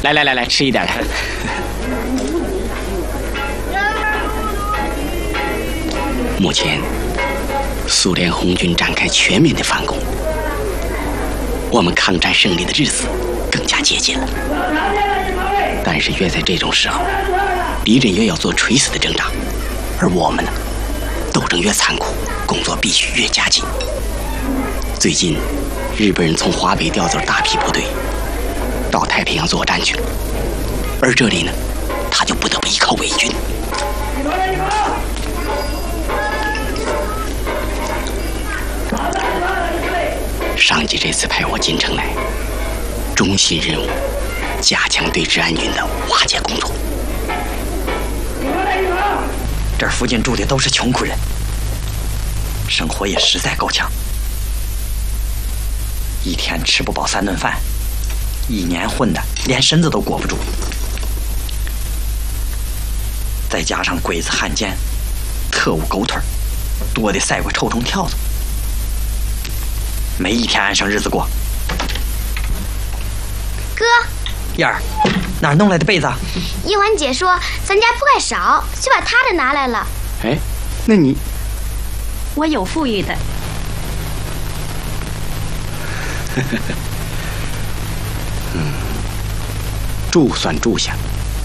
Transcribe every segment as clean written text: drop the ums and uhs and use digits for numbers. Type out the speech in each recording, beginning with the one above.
来，吃一点。目前，苏联红军展开全面的反攻，我们抗战胜利的日子更加接近了。但是越在这种时候，敌人越要做垂死的挣扎，而我们呢，斗争越残酷，工作必须越加紧。最近，日本人从华北调走大批部队，到太平洋作战去了，而这里呢，他就不得不依靠伪军。上级这次派我进城来，中心任务加强对治安军的瓦解工作。 这儿附近住的都是穷苦人，生活也实在够呛，一天吃不饱3顿饭，一年混的连身子都裹不住，再加上鬼子汉奸、特务狗腿，多得赛过臭虫跳蚤，没一天安生日子过。 哥， 燕儿，哪儿弄来的被子？ 一环姐说咱家铺盖少，就把她的拿来了。 哎，那你…… 我有富裕的。 住算住下，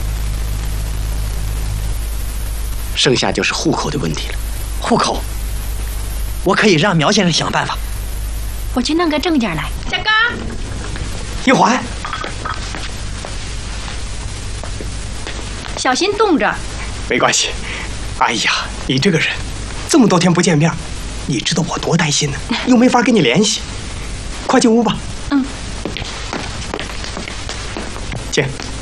剩下就是户口的问题了。 户口，我可以让苗先生想办法。 我去弄个证件来。小刚， 一环， 小心冻着。 没关系。哎呀，你这个人，这么多天不见面，你知道我多担心呢，又没法跟你联系。快进屋吧。 嗯。 进。